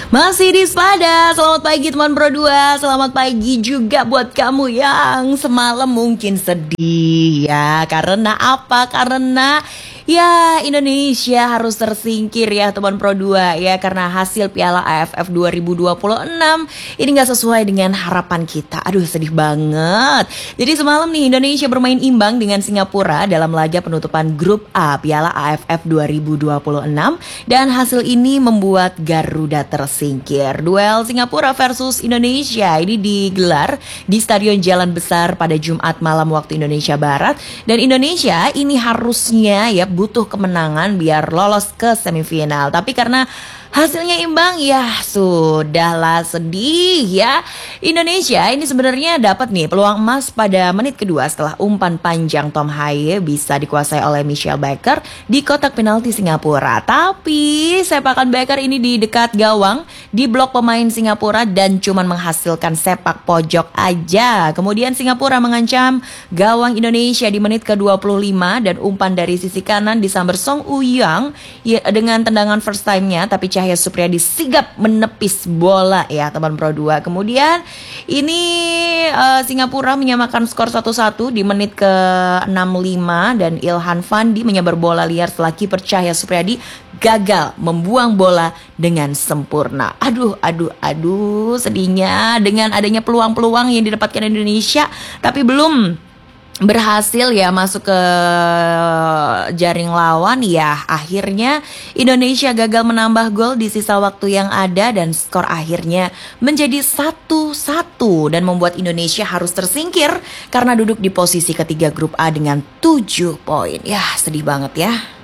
Masih di Spada, selamat pagi teman Pro 2. Selamat pagi juga buat kamu yang semalam mungkin sedih ya. Karena apa? Karena ya Indonesia harus tersingkir ya teman Pro 2 ya. Karena hasil Piala AFF 2026 ini gak sesuai dengan harapan kita. Aduh sedih banget. Jadi semalam nih Indonesia bermain imbang dengan Singapura dalam laga penutupan grup A Piala AFF 2026. Dan hasil ini membuat Garuda tersingkir. Duel Singapura versus Indonesia ini digelar di Stadion Jalan Besar pada Jumat malam waktu Indonesia Barat. Dan Indonesia ini harusnya ya butuh kemenangan biar lolos ke semifinal. Tapi karena hasilnya imbang ya sudahlah, sedih ya. Indonesia ini sebenarnya dapat nih peluang emas pada menit kedua setelah umpan panjang Tom Haye bisa dikuasai oleh Michelle Baker di kotak penalti Singapura. Tapi sepakan Baker ini di dekat gawang di blok pemain Singapura dan cuman menghasilkan sepak pojok aja. Kemudian Singapura mengancam gawang Indonesia di menit ke-25 dan umpan dari sisi kanan disamber Song Uyang ya, dengan tendangan first time-nya, tapi Cahya Supriyadi sigap menepis bola ya teman Pro 2. Kemudian ini Singapura menyamakan skor 1-1 di menit ke-65 dan Ilhan Fandi menyebar bola liar setelah kiper Cahya Supriyadi gagal membuang bola dengan sempurna. Aduh sedihnya dengan adanya peluang-peluang yang didapatkan Indonesia tapi belum berhasil ya masuk ke jaring lawan ya. Akhirnya Indonesia gagal menambah gol di sisa waktu yang ada dan skor akhirnya menjadi 1-1 dan membuat Indonesia harus tersingkir karena duduk di posisi ketiga grup A dengan 7 poin. Ya sedih banget ya.